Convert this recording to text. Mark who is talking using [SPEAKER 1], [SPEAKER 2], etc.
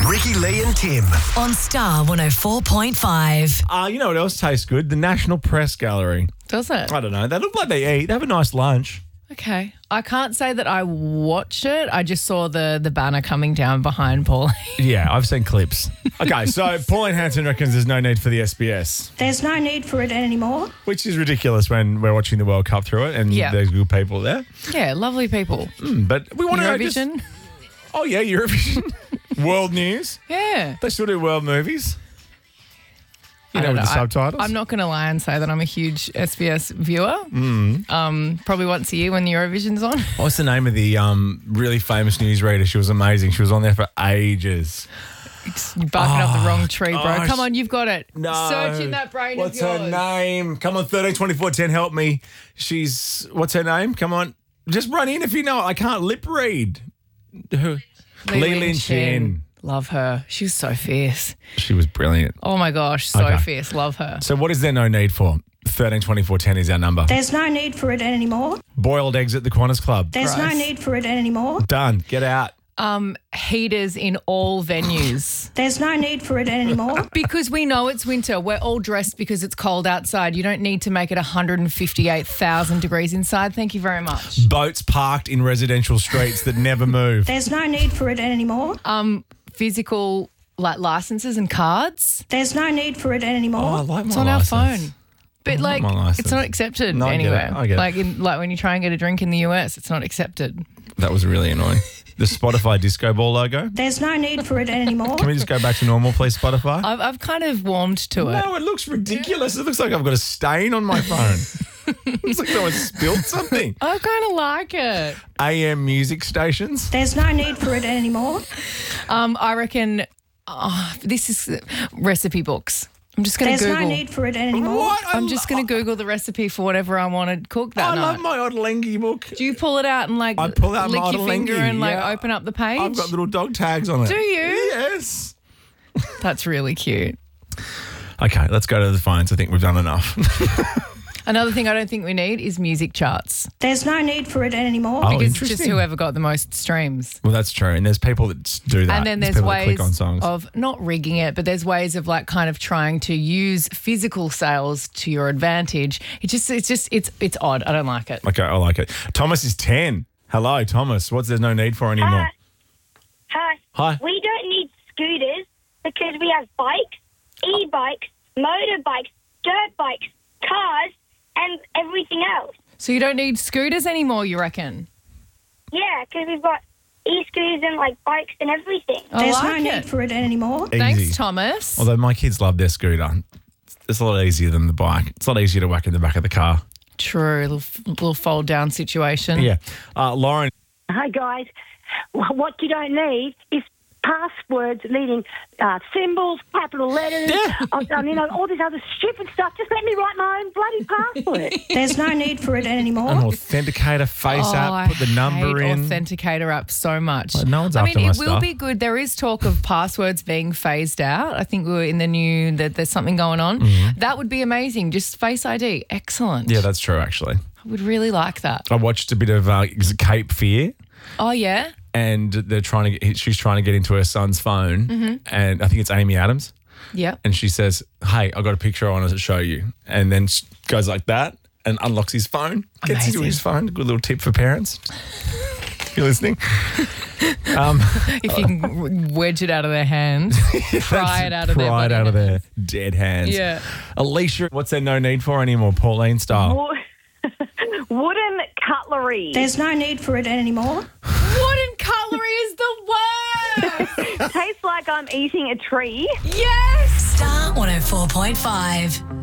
[SPEAKER 1] Ricky, Lee and Tim.
[SPEAKER 2] On Star 104.5.
[SPEAKER 3] You know what else tastes good? The National Press Gallery.
[SPEAKER 4] Does it?
[SPEAKER 3] I don't know. They look like they eat. They have a nice lunch.
[SPEAKER 4] Okay. I can't say that I watched it. I just saw the banner coming down behind Pauline.
[SPEAKER 3] Yeah, I've seen clips. Okay, so Pauline Hanson reckons there's no need for the SBS.
[SPEAKER 5] There's no need for it anymore.
[SPEAKER 3] Which is ridiculous when we're watching the World Cup through it and
[SPEAKER 4] Yeah.
[SPEAKER 3] there's good people there.
[SPEAKER 4] Yeah, lovely people.
[SPEAKER 3] But we want to
[SPEAKER 4] Eurovision?
[SPEAKER 3] Oh, yeah, Eurovision. World news.
[SPEAKER 4] Yeah.
[SPEAKER 3] They still do world movies. You
[SPEAKER 4] I
[SPEAKER 3] know,
[SPEAKER 4] don't
[SPEAKER 3] with the subtitles.
[SPEAKER 4] I'm not going to lie and say that I'm a huge SBS viewer. Probably once a year when the Eurovision's on.
[SPEAKER 3] What's the name of the really famous newsreader? She was amazing. She was on there for ages.
[SPEAKER 4] You're barking up the wrong tree, bro.
[SPEAKER 3] gosh.
[SPEAKER 4] Come on, you've got it.
[SPEAKER 3] No.
[SPEAKER 4] Search in that brain
[SPEAKER 3] What's
[SPEAKER 4] of yours.
[SPEAKER 3] her name? Come on, 13, 24, 10, help me. What's her name? Come on. Just run in if you know it. I can't lip read. Lee Lin Chen.
[SPEAKER 4] Love her. She was so fierce.
[SPEAKER 3] She was brilliant.
[SPEAKER 4] Oh my gosh, so
[SPEAKER 3] Okay.
[SPEAKER 4] fierce. Love her.
[SPEAKER 3] So what is there no need for? 13, 24, 10 is our number.
[SPEAKER 5] There's no need for it anymore.
[SPEAKER 3] Boiled eggs at the Qantas Club.
[SPEAKER 5] There's no
[SPEAKER 4] Gross.
[SPEAKER 5] need for it anymore.
[SPEAKER 3] Done. Get out.
[SPEAKER 4] Heaters in all venues.
[SPEAKER 5] There's no need for it anymore.
[SPEAKER 4] Because we know it's winter. We're all dressed because it's cold outside. You don't need to make it 158,000 degrees inside. Thank you very much.
[SPEAKER 3] Boats parked in residential streets that never move.
[SPEAKER 5] There's no need for it anymore.
[SPEAKER 4] Physical licenses and cards.
[SPEAKER 5] There's no need for it anymore.
[SPEAKER 3] like
[SPEAKER 4] It's on our phone. But
[SPEAKER 3] like my license.
[SPEAKER 4] it's not accepted
[SPEAKER 3] No, I get it.
[SPEAKER 4] anywhere.
[SPEAKER 3] I get it.
[SPEAKER 4] Like when you try and get a drink in the US, it's not accepted.
[SPEAKER 3] That was really annoying. The Spotify disco ball logo.
[SPEAKER 5] There's no need for it anymore.
[SPEAKER 3] Can we just go back to normal, please, Spotify?
[SPEAKER 4] I've kind of warmed to it.
[SPEAKER 3] No, it looks ridiculous. It looks like I've got a stain on my phone. It looks like someone spilled something.
[SPEAKER 4] I kind of like it.
[SPEAKER 3] AM music stations.
[SPEAKER 5] There's no need for it anymore.
[SPEAKER 4] I reckon this is recipe books. I'm just going to
[SPEAKER 5] There's
[SPEAKER 4] Google.
[SPEAKER 5] no need for it anymore.
[SPEAKER 3] What?
[SPEAKER 4] I'm just going to Google the recipe for whatever I want to cook that
[SPEAKER 3] I
[SPEAKER 4] night.
[SPEAKER 3] love my Ottolenghi book.
[SPEAKER 4] Do you pull it out and
[SPEAKER 3] I pull out
[SPEAKER 4] lick
[SPEAKER 3] my
[SPEAKER 4] your finger
[SPEAKER 3] Ottolenghi,
[SPEAKER 4] and
[SPEAKER 3] yeah.
[SPEAKER 4] open up the page?
[SPEAKER 3] I've got little dog tags on it.
[SPEAKER 4] Do you?
[SPEAKER 3] Yes.
[SPEAKER 4] That's really cute.
[SPEAKER 3] Okay, let's go to the phones. I think we've done enough.
[SPEAKER 4] Another thing I don't think we need is music charts.
[SPEAKER 5] There's no need for it anymore.
[SPEAKER 3] Oh,
[SPEAKER 4] Because it's just
[SPEAKER 3] interesting.
[SPEAKER 4] whoever got the most streams.
[SPEAKER 3] Well, that's true. And there's people that do that.
[SPEAKER 4] And then there's
[SPEAKER 3] people that
[SPEAKER 4] ways
[SPEAKER 3] click on songs.
[SPEAKER 4] of not rigging it, but there's ways of kind of trying to use physical sales to your advantage. It's odd. I don't like it.
[SPEAKER 3] Okay, I like it. Thomas is 10. Hello, Thomas. What's there's no need for anymore?
[SPEAKER 6] Hi.
[SPEAKER 3] Hi.
[SPEAKER 6] We don't need scooters because we have bikes, e-bikes, motorbikes, dirt bikes, cars, and everything else.
[SPEAKER 4] So you don't need scooters anymore, you reckon?
[SPEAKER 6] Yeah, because we've got e-scooters and bikes and everything.
[SPEAKER 4] I
[SPEAKER 5] There's
[SPEAKER 4] like
[SPEAKER 5] no
[SPEAKER 4] it.
[SPEAKER 5] need for it anymore.
[SPEAKER 3] Easy.
[SPEAKER 4] Thanks, Thomas.
[SPEAKER 3] Although my kids love their scooter. It's a lot easier than the bike. It's a lot easier to whack in the back of the car.
[SPEAKER 4] True, little fold down situation.
[SPEAKER 3] Yeah. Lauren.
[SPEAKER 7] Hi, guys. What you don't need is passwords needing symbols, capital letters, all this other stupid stuff. Just let me write my own bloody password.
[SPEAKER 5] There's no need for it anymore.
[SPEAKER 3] An authenticator face
[SPEAKER 4] I
[SPEAKER 3] app, put the number
[SPEAKER 4] hate
[SPEAKER 3] in.
[SPEAKER 4] Authenticator apps so much.
[SPEAKER 3] Well, no one's
[SPEAKER 4] I
[SPEAKER 3] after
[SPEAKER 4] mean,
[SPEAKER 3] my
[SPEAKER 4] it will
[SPEAKER 3] stuff.
[SPEAKER 4] be good. There is talk of passwords being phased out. I think we were in the new that there's something going on. That would be amazing. Just Face ID, excellent.
[SPEAKER 3] Yeah, that's true, actually.
[SPEAKER 4] I would really like that.
[SPEAKER 3] I watched a bit of Cape Fear.
[SPEAKER 4] Oh yeah,
[SPEAKER 3] And she's trying to get into her son's phone, and I think it's Amy Adams.
[SPEAKER 4] yeah.
[SPEAKER 3] And she says, "Hey, I got a picture I want to show you." And then she goes like that and unlocks his phone, gets into
[SPEAKER 4] Amazing.
[SPEAKER 3] his phone. Good little tip for parents. You're listening?
[SPEAKER 4] If you can wedge it out of their hand, pry it out of their
[SPEAKER 3] Pry it
[SPEAKER 4] bloody
[SPEAKER 3] out of
[SPEAKER 4] hand.
[SPEAKER 3] their dead hands.
[SPEAKER 4] Yeah.
[SPEAKER 3] Alicia, what's there no need for anymore? Pauline style.
[SPEAKER 7] Wooden cutlery.
[SPEAKER 5] There's no need for it anymore.
[SPEAKER 4] Wooden cutlery is the worst.
[SPEAKER 7] Tastes like I'm eating a tree.
[SPEAKER 4] Yes.
[SPEAKER 2] Star 104.5.